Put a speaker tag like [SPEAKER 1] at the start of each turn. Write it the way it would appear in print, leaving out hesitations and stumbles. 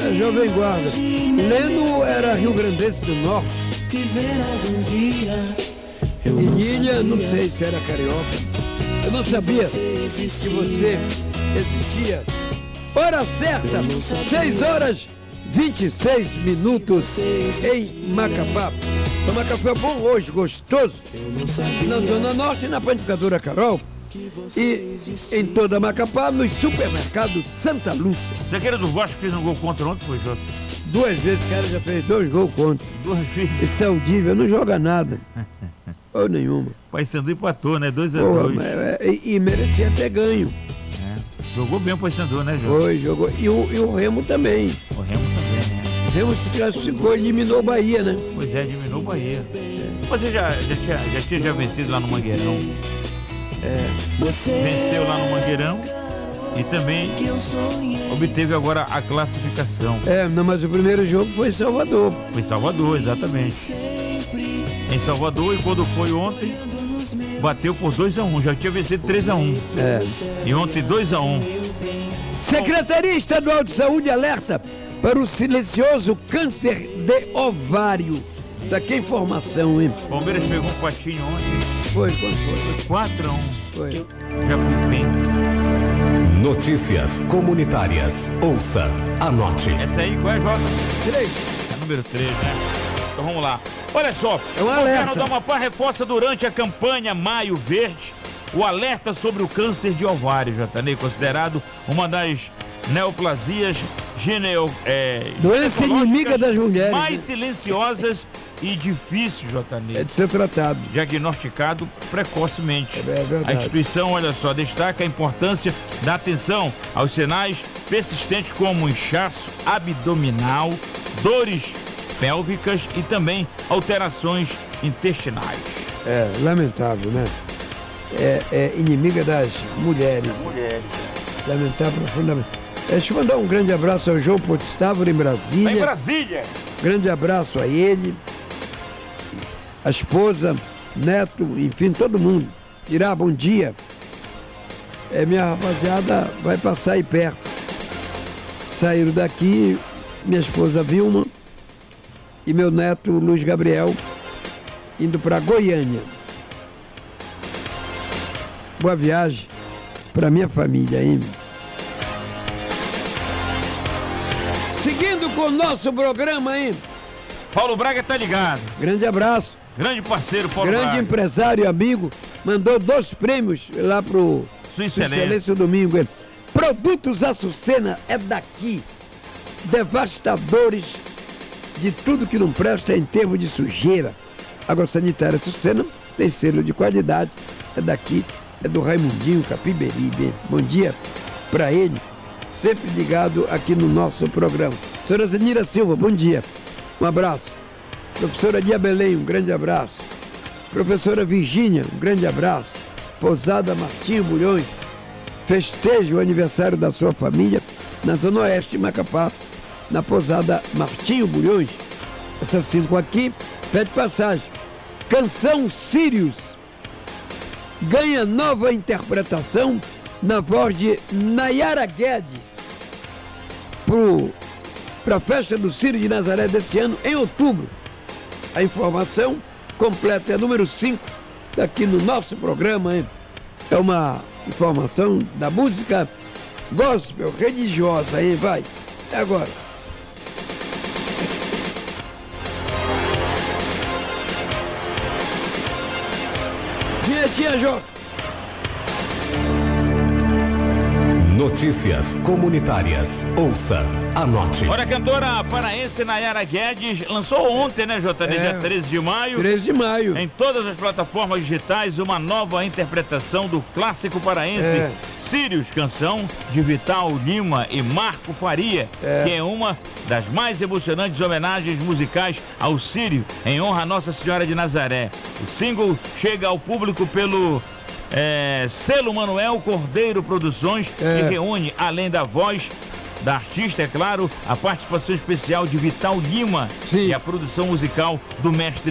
[SPEAKER 1] Jovem Guarda. Leno era rio-grandense do Norte. E Nília, não sei se era carioca. Eu não sabia que você existia. Hora certa, 6h26 em Macapá. Tomar café bom hoje, gostoso, na Zona Norte, na Panificadora Carol. E em toda Macapá, nos supermercados Santa Lúcia.
[SPEAKER 2] Zagueiro do Vasco fez um gol contra ontem, foi, Jota?
[SPEAKER 1] 2 vezes, o cara já fez 2 gols contra.
[SPEAKER 2] 2 vezes.
[SPEAKER 1] Esse é o Dívia, não joga nada. Ou nenhuma.
[SPEAKER 2] Paysandu empatou, né? 2-2.
[SPEAKER 1] E merecia ter ganho.
[SPEAKER 2] Jogou bem o Paysandu, né, Jota?
[SPEAKER 1] Foi, jogou. E o Remo também.
[SPEAKER 2] O Remo também, né?
[SPEAKER 1] O Remo se classificou, eliminou o Bahia, né?
[SPEAKER 2] Pois é, eliminou o Bahia. Você já tinha vencido lá no Mangueirão. Venceu lá no Mangueirão e também obteve agora a classificação.
[SPEAKER 1] Não, mas o primeiro jogo foi em Salvador.
[SPEAKER 2] Foi em Salvador, exatamente. Em Salvador, e quando foi ontem, bateu por 2-1, já tinha vencido 3-1. E ontem 2-1.
[SPEAKER 1] Secretaria Estadual de Saúde alerta para o silencioso câncer de ovário. Isso aqui é informação, hein?
[SPEAKER 2] Palmeiras pegou um patinho ontem.
[SPEAKER 1] Foi, quanto foi?
[SPEAKER 2] 4-1.
[SPEAKER 1] Foi.
[SPEAKER 2] Jacuipense.
[SPEAKER 3] Notícias comunitárias. Ouça, anote.
[SPEAKER 2] Essa aí, qual é, Jota?
[SPEAKER 1] 3.
[SPEAKER 2] É número 3, né? Então vamos lá. Olha só,
[SPEAKER 1] É um
[SPEAKER 2] o
[SPEAKER 1] alerta.
[SPEAKER 2] governo do Amapá reforça durante a campanha Maio Verde o alerta sobre o câncer de ovário, Jotanei, considerado uma das neoplasias
[SPEAKER 1] doença inimiga das mulheres.
[SPEAKER 2] mais silenciosas e difícil, Jotanei.
[SPEAKER 1] É de ser tratado.
[SPEAKER 2] Diagnosticado precocemente.
[SPEAKER 1] É verdade.
[SPEAKER 2] A instituição, olha só, destaca a importância da atenção aos sinais persistentes como inchaço abdominal, dores pélvicas e também alterações intestinais.
[SPEAKER 1] É lamentável, né? É inimiga das mulheres. Lamentável profundamente. Deixa eu mandar um grande abraço ao João Potestávora em Brasília.
[SPEAKER 2] Em Brasília.
[SPEAKER 1] Grande abraço a ele, a esposa, neto, enfim, todo mundo. Irá, bom dia. Minha rapaziada vai passar aí perto. Saíram daqui, minha esposa Vilma e meu neto Luiz Gabriel indo para Goiânia. Boa viagem para minha família, hein? Seguindo com o nosso programa, hein?
[SPEAKER 2] Paulo Braga tá ligado.
[SPEAKER 1] Grande abraço.
[SPEAKER 2] Grande parceiro, Paulo
[SPEAKER 1] Grande
[SPEAKER 2] Braga.
[SPEAKER 1] empresário e amigo. Mandou 2 prêmios lá pro
[SPEAKER 2] Sua
[SPEAKER 1] Excelência Domingo. Hein? Produtos Açucena é daqui. Devastadores de tudo que não presta em termos de sujeira. Água sanitária Açucena tem selo de qualidade. É daqui. É do Raimundinho Capiberi. Bem. Bom dia para ele. Sempre ligado aqui no nosso programa. Senhora Zenira Silva, bom dia. Um abraço. Professora Dia Belém, um grande abraço. Professora Virgínia, um grande abraço. Pousada Martinho Bulhões, festeje o aniversário da sua família na Zona Oeste de Macapá, na Pousada Martinho Bulhões. Essas 5 aqui, pede passagem. Canção Sírios ganha nova interpretação na voz de Nayara Guedes para a festa do Círio de Nazaré desse ano, em outubro. A informação completa é número 5, aqui no nosso programa, hein? É uma informação da música gospel religiosa, aí vai. É agora. Vinhetinha, Jô.
[SPEAKER 3] Notícias comunitárias. Ouça, anote.
[SPEAKER 2] Olha, a cantora paraense Nayara Guedes lançou ontem, né, Jota? Dia 13 de maio.
[SPEAKER 1] 13 de maio.
[SPEAKER 2] Em todas as plataformas digitais, uma nova interpretação do clássico paraense Sírios, canção de Vital Lima e Marco Faria, que é uma das mais emocionantes homenagens musicais ao Sírio, em honra a Nossa Senhora de Nazaré. O single chega ao público pelo selo Manuel Cordeiro Produções, que reúne, além da voz da artista, é claro, a participação especial de Vital Lima e a produção musical do mestre